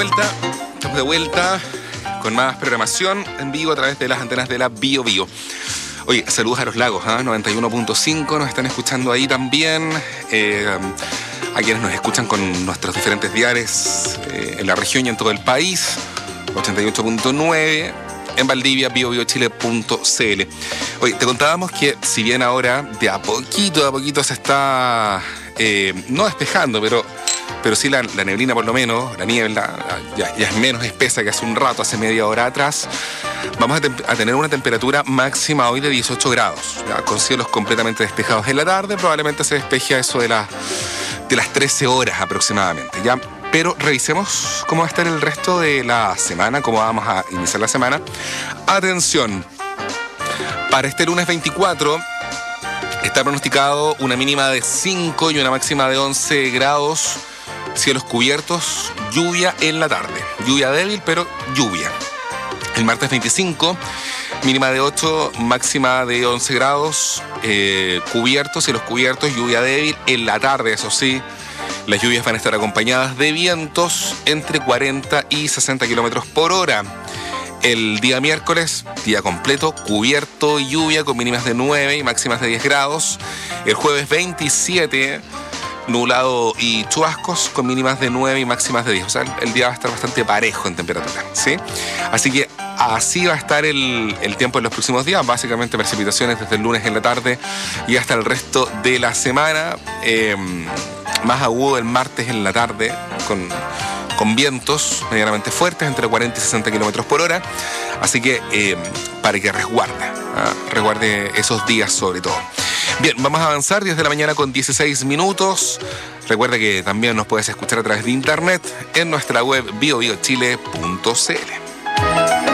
Estamos de vuelta con más programación en vivo a través de las antenas de la Bio Bio. Oye, saludos a los lagos, 91.5, nos están escuchando ahí también. A quienes nos escuchan con nuestros diferentes diales en la región y en todo el país. 88.9 en Valdivia, biobiochile.cl. Oye, te contábamos que si bien ahora de a poquito se está no despejando, pero sí la neblina, por lo menos, la niebla ya es menos espesa que hace un rato, hace media hora atrás. Vamos a tener una temperatura máxima hoy de 18 grados, ¿ya? Con cielos completamente despejados en la tarde. Probablemente se despeje a eso de las 13 horas aproximadamente, ¿ya? Pero revisemos cómo va a estar el resto de la semana, cómo vamos a iniciar la semana. Atención, para este lunes 24 está pronosticado una mínima de 5 y una máxima de 11 grados, cielos cubiertos, lluvia en la tarde. Lluvia débil, pero lluvia. El martes 25, mínima de 8, máxima de 11 grados, cubiertos, cielos cubiertos, lluvia débil en la tarde, eso sí. Las lluvias van a estar acompañadas de vientos entre 40 y 60 kilómetros por hora. El día miércoles, día completo, cubierto, lluvia con mínimas de 9 y máximas de 10 grados. El jueves 27, nublado y chubascos con mínimas de 9 y máximas de 10. O sea, el día va a estar bastante parejo en temperatura, ¿sí? Así que así va a estar el tiempo en los próximos días. Básicamente precipitaciones desde el lunes en la tarde y hasta el resto de la semana. Más agudo el martes en la tarde con vientos medianamente fuertes entre 40 y 60 kilómetros por hora. Así que para que resguarde esos días sobre todo. Bien, vamos a avanzar 10 de la mañana con 16 minutos. Recuerda que también nos puedes escuchar a través de internet en nuestra web biobiochile.cl.